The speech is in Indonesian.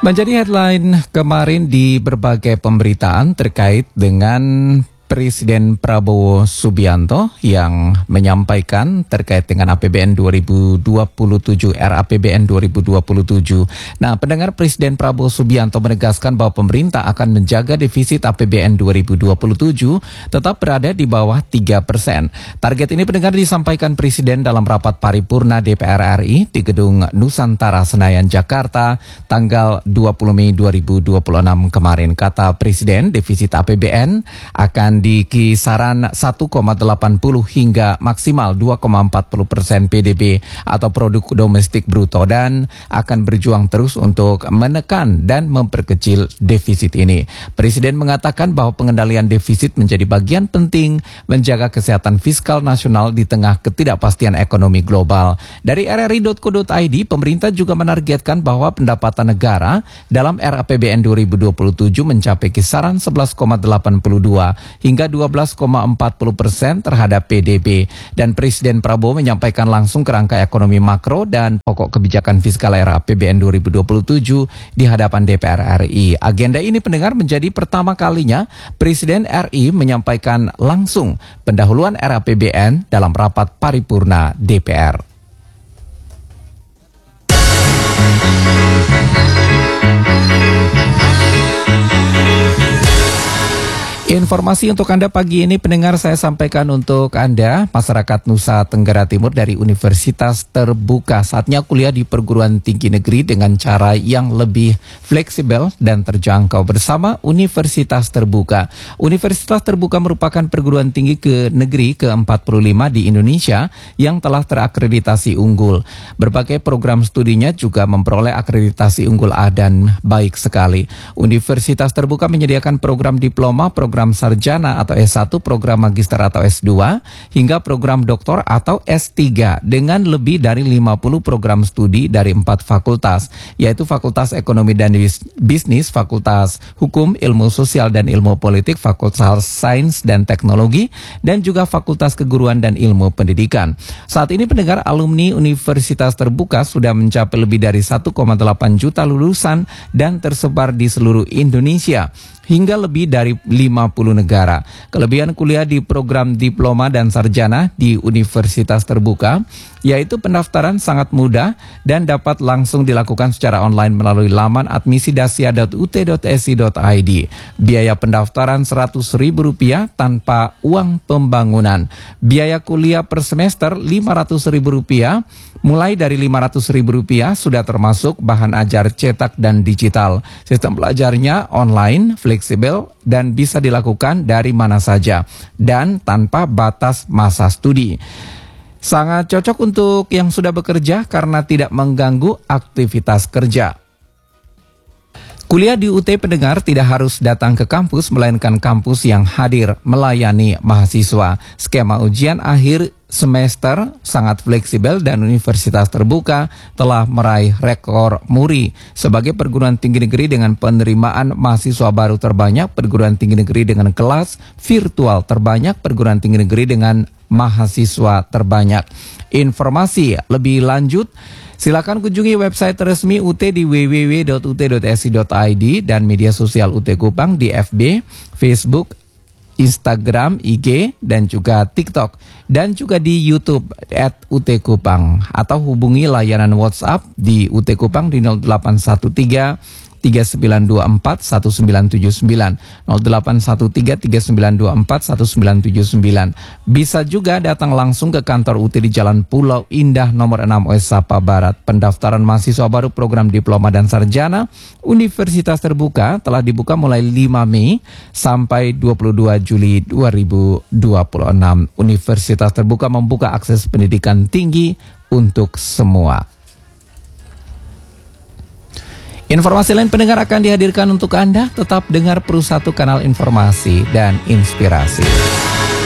Menjadi headline kemarin di berbagai pemberitaan terkait dengan Presiden Prabowo Subianto yang menyampaikan terkait dengan APBN 2027, RAPBN 2027. Nah, pendengar, Presiden Prabowo Subianto menegaskan bahwa pemerintah akan menjaga defisit APBN 2027 tetap berada di bawah 3%. Target ini, pendengar, disampaikan Presiden dalam rapat paripurna DPR RI di Gedung Nusantara Senayan, Jakarta, tanggal 20 Mei 2026 kemarin. Kata Presiden, defisit APBN akan di kisaran 1,80 hingga maksimal 2,40% PDB atau produk domestik bruto, dan akan berjuang terus untuk menekan dan memperkecil defisit ini. Presiden mengatakan bahwa pengendalian defisit menjadi bagian penting menjaga kesehatan fiskal nasional di tengah ketidakpastian ekonomi global. Dari rri.co.id, pemerintah juga menargetkan bahwa pendapatan negara dalam RAPBN 2027 mencapai kisaran 11,82 hingga 12,40% terhadap PDB. Dan Presiden Prabowo menyampaikan langsung kerangka ekonomi makro dan pokok kebijakan fiskal RAPBN 2027 di hadapan DPR RI. Agenda ini, pendengar, menjadi pertama kalinya Presiden RI menyampaikan langsung pendahuluan RAPBN dalam rapat paripurna DPR. Informasi untuk Anda pagi ini, pendengar, saya sampaikan untuk Anda, masyarakat Nusa Tenggara Timur, dari Universitas Terbuka. Saatnya kuliah di perguruan tinggi negeri dengan cara yang lebih fleksibel dan terjangkau bersama Universitas Terbuka. Universitas Terbuka merupakan perguruan tinggi negeri ke-45 di Indonesia yang telah terakreditasi unggul. Berbagai program studinya juga memperoleh akreditasi unggul A dan baik sekali. Universitas Terbuka menyediakan program diploma, program sarjana atau S1, program magister atau S2, hingga program doktor atau S3 dengan lebih dari 50 program studi dari 4 fakultas, yaitu Fakultas Ekonomi dan Bisnis, Fakultas Hukum, Ilmu Sosial dan Ilmu Politik, Fakultas Sains dan Teknologi, dan juga Fakultas Keguruan dan Ilmu Pendidikan. Saat ini, pendengar, alumni Universitas Terbuka sudah mencapai lebih dari 1,8 juta lulusan dan tersebar di seluruh Indonesia hingga lebih dari 50 negara. Kelebihan kuliah di program diploma dan sarjana di Universitas Terbuka yaitu pendaftaran sangat mudah dan dapat langsung dilakukan secara online melalui laman admisidasia.ut.si.id. Biaya pendaftaran Rp100.000 tanpa uang pembangunan. Biaya kuliah per semester Rp500.000. Mulai dari Rp500.000 sudah termasuk bahan ajar cetak dan digital. Sistem belajarnya online, fleksibel, dan bisa dilakukan dari mana saja dan tanpa batas masa studi. Sangat cocok untuk yang sudah bekerja karena tidak mengganggu aktivitas kerja. Kuliah di UT, pendengar, tidak harus datang ke kampus, melainkan kampus yang hadir melayani mahasiswa. Skema ujian akhir semester sangat fleksibel dan Universitas Terbuka telah meraih rekor muri sebagai perguruan tinggi negeri dengan penerimaan mahasiswa baru terbanyak, perguruan tinggi negeri dengan kelas virtual terbanyak, perguruan tinggi negeri dengan mahasiswa terbanyak. Informasi lebih lanjut, silakan kunjungi website resmi UT di www.ut.si.id dan media sosial UT Kupang di FB, Facebook, Instagram, IG, dan juga TikTok, dan juga di YouTube @UT Kupang, atau hubungi layanan WhatsApp di UT Kupang di 0813 3924 1979 0813 3924 1979. Bisa juga datang langsung ke kantor UT di Jalan Pulau Indah nomor 6 Oesapa Barat. Pendaftaran mahasiswa baru program diploma dan sarjana Universitas Terbuka telah dibuka mulai 5 Mei sampai 22 Juli 2026. Universitas Terbuka membuka akses pendidikan tinggi untuk semua. Informasi lain, pendengar, akan dihadirkan untuk Anda. Tetap dengar Pro 1 kanal informasi dan inspirasi.